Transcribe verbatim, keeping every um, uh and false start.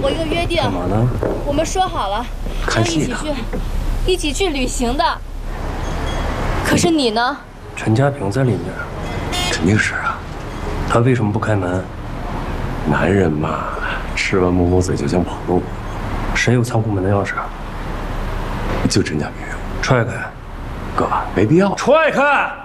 过一个约定。 干嘛呢？ 我们说好了， 看戏一起去，一起去旅行的。可是你呢？ 陈家炳在里面， 肯定是啊。 他为什么不开门？ 男人嘛，吃完摸摸嘴就想跑路。 谁有仓库门的钥匙？ 就陈家炳有。 踹开！ 哥，没必要。 踹开！